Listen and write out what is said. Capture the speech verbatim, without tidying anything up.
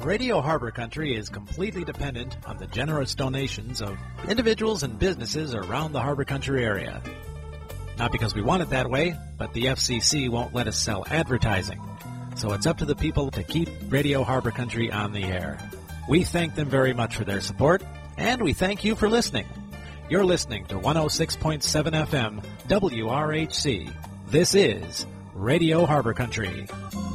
Radio Harbor Country is completely dependent on the generous donations of individuals and businesses around the Harbor Country area. Not because we want it that way, but the F C C won't let us sell advertising. So it's up to the people to keep Radio Harbor Country on the air. We thank them very much for their support, and we thank you for listening. You're listening to one oh six point seven F M W R H C. This is Radio Harbor Country.